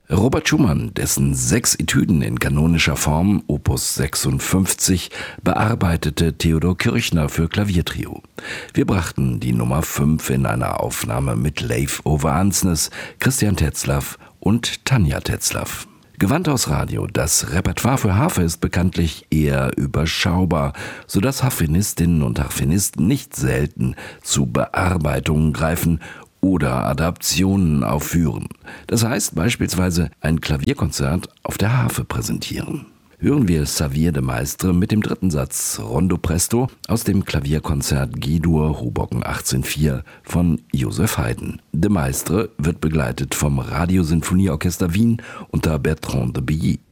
Robert Schumann, dessen 6 Etüden in kanonischer Form, Opus 56, bearbeitete Theodor Kirchner für Klaviertrio. Wir brachten die Nummer 5 in einer Aufnahme mit Leif Ove Andsnes, Christian Tetzlaff und Tanja Tetzlaff. Gewandhaus Radio, das Repertoire für Harfe ist bekanntlich eher überschaubar, sodass Harfenistinnen und Harfenisten nicht selten zu Bearbeitungen greifen oder Adaptionen aufführen. Das heißt beispielsweise ein Klavierkonzert auf der Harfe präsentieren. Hören wir Xavier de Maistre mit dem 3. Satz Rondo Presto aus dem Klavierkonzert G-Dur Hoboken 1804 von Joseph Haydn. De Maistre wird begleitet vom Radiosinfonieorchester Wien unter Bertrand de Billy.